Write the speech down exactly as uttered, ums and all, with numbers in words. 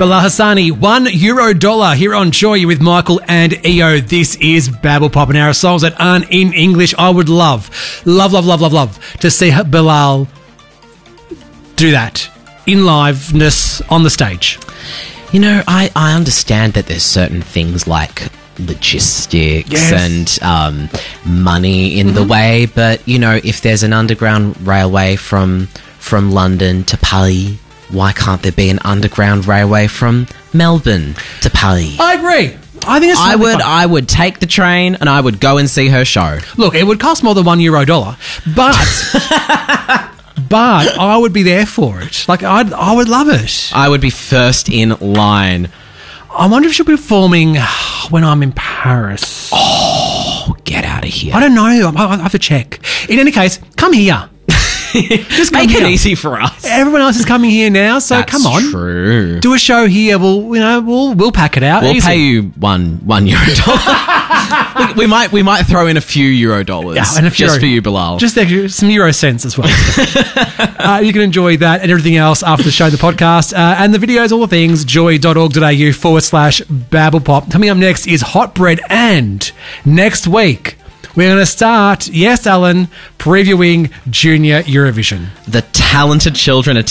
Bilal Hassani, one euro dollar here on Joy with Michael and E O. This is Babble Pop, and our songs that aren't in English. I would love, love, love, love, love, love to see Bilal do that in liveness on the stage. You know, I, I understand that there's certain things like logistics Yes. and um, money in mm-hmm. the way, but, you know, if there's an underground railway from from London to Paris, why can't there be an underground railway from Melbourne to Paris? I agree. I think it's I totally would fun. I would take the train and I would go and see her show. Look, it would cost more than one euro dollar, but but I would be there for it. Like, I'd, I would love it. I would be first in line. I wonder if she'll be performing when I'm in Paris. Oh, get out of here. I don't know. I I have to check. In any case, come here. Just make here. it easy for us. Everyone else is coming here now, so That's come on. True. Do a show here. We'll, you know, we'll we'll pack it out. We'll Easy. pay you one one euro dollar. we, we might we might throw in a few euro dollars Yeah, and a few just euro- for you, Bilal. Just there, some euro cents as well. uh, you can enjoy that and everything else after the show, the podcast, uh, and the videos, all the things, joy.org.au forward slash babblepop. Coming up next is Hot Bread, and next week we're going to start, yes, Alan, previewing Junior Eurovision. The talented children are